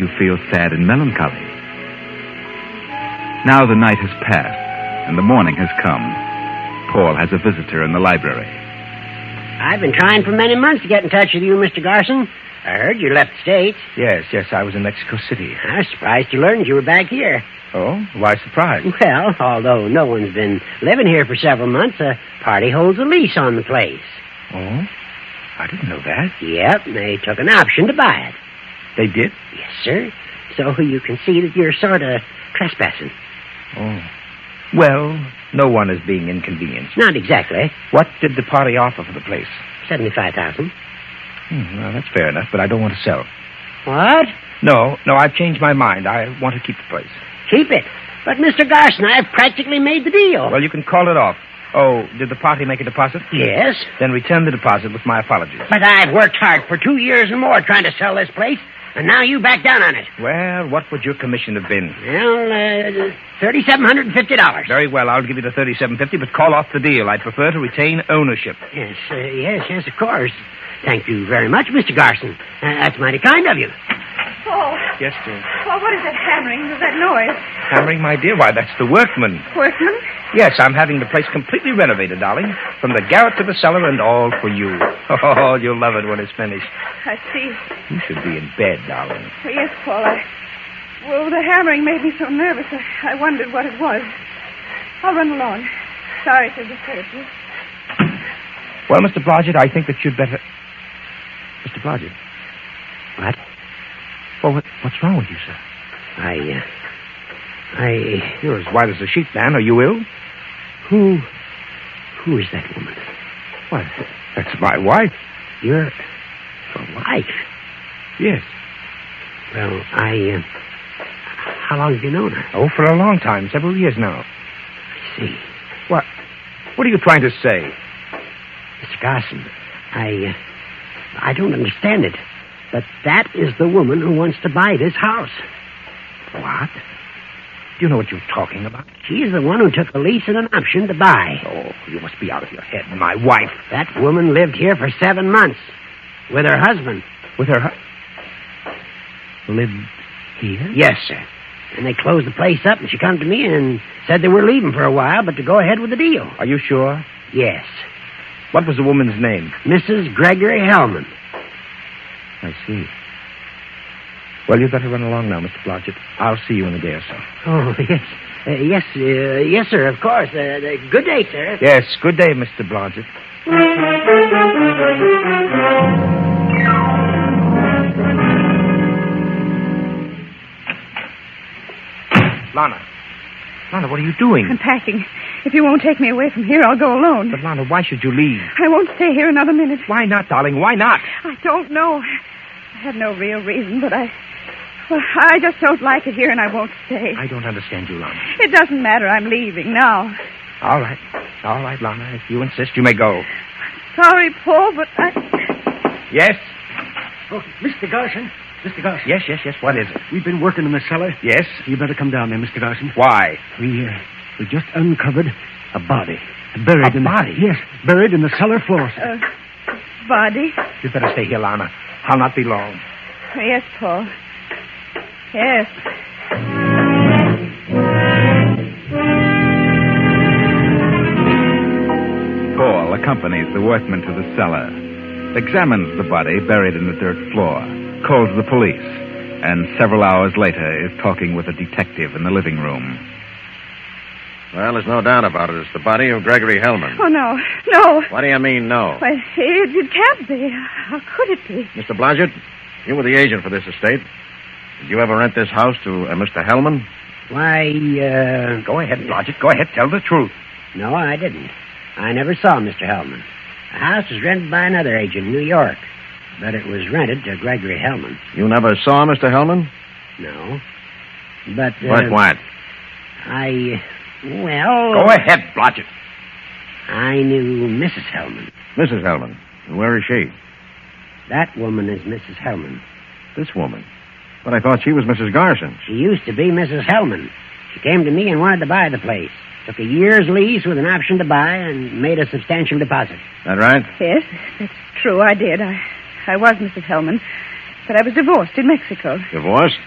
to feel sad and melancholy. Now the night has passed, and the morning has come. Paul has a visitor in the library. I've been trying for many months to get in touch with you, Mr. Garson. I heard you left the States. Yes, I was in Mexico City. I was surprised to learn you were back here. Oh? Why surprised? Well, although no one's been living here for several months, a party holds a lease on the place. Oh? I didn't know that. Yep, they took an option to buy it. They did? Yes, sir. So you can see that you're sort of trespassing. Oh. Well, no one is being inconvenienced. Not exactly. What did the party offer for the place? $75,000. Well, that's fair enough, but I don't want to sell. What? No, I've changed my mind. I want to keep the place. Keep it. But, Mr. Garson, I've practically made the deal. Well, you can call it off. Oh, did the party make a deposit? Yes. Then return the deposit with my apologies. But I've worked hard for 2 years and more trying to sell this place, and now you back down on it. Well, what would your commission have been? Well, $3,750. Very well, I'll give you the $3,750, but call off the deal. I'd prefer to retain ownership. Yes, of course. Thank you very much, Mr. Garson. That's mighty kind of you. Paul. Yes, dear. Paul, what is that hammering? What's that noise? Hammering, my dear? Why, that's the workman. Workman? Yes, I'm having the place completely renovated, darling. From the garret to the cellar and all for you. Oh, you'll love it when it's finished. I see. You should be in bed, darling. Oh, yes, Paul. Well, the hammering made me so nervous. I wondered what it was. I'll run along. Sorry to disturb you. Well, Mr. Blodgett, I think that you'd better... Mr. Blodgett. What? Well, what's wrong with you, sir? You're as white as a sheet, man. Are you ill? Who is that woman? Why, that's my wife. Your wife? Yes. Well, how long have you known her? Oh, for a long time. Several years now. I see. What are you trying to say? Mr. Garson, I don't understand it. But that is the woman who wants to buy this house. What? Do you know what you're talking about? She's the one who took the lease and an option to buy. Oh, you must be out of your head. My wife. That woman lived here for 7 months with her husband. With her lived here? Yes, sir. And they closed the place up, and she come to me and said they were leaving for a while, but to go ahead with the deal. Are you sure? Yes. What was the woman's name? Mrs. Gregory Hellman. I see. Well, you'd better run along now, Mr. Blodgett. I'll see you in a day or so. Oh, yes. Yes, sir, of course. Good day, sir. Yes, good day, Mr. Blodgett. Lana, what are you doing? I'm packing. If you won't take me away from here, I'll go alone. But, Lana, why should you leave? I won't stay here another minute. Why not, darling? Why not? I don't know. I have no real reason, but I just don't like it here, and I won't stay. I don't understand you, Lana. It doesn't matter. I'm leaving now. All right, Lana. If you insist, you may go. Sorry, Paul, but I... Yes? Oh, Mr. Garson. Mr. Garson. Yes. What is it? We've been working in the cellar. Yes? You better come down there, Mr. Garson. Why? We just uncovered a body. Buried a body? Yes, buried in the cellar floor. Body? You'd better stay here, Lana. I'll not be long. Yes, Paul. Yes. Paul accompanies the workmen to the cellar, examines the body buried in the dirt floor, calls the police, and several hours later is talking with a detective in the living room. Well, there's no doubt about it. It's the body of Gregory Hellman. Oh, no. What do you mean, no? Why, it can't be. How could it be? Mr. Blodgett, you were the agent for this estate. Did you ever rent this house to Mr. Hellman? Why, Go ahead, Blodgett. Go ahead. Tell the truth. No, I didn't. I never saw Mr. Hellman. The house was rented by another agent in New York, but it was rented to Gregory Hellman. You never saw Mr. Hellman? No. But, What? Well... Go ahead, Blodgett. I knew Mrs. Hellman. Mrs. Hellman. And where is she? That woman is Mrs. Hellman. This woman. But I thought she was Mrs. Garson. She used to be Mrs. Hellman. She came to me and wanted to buy the place. Took a year's lease with an option to buy and made a substantial deposit. That right? Yes, that's true. I did. I was Mrs. Hellman, but I was divorced in Mexico. Divorced?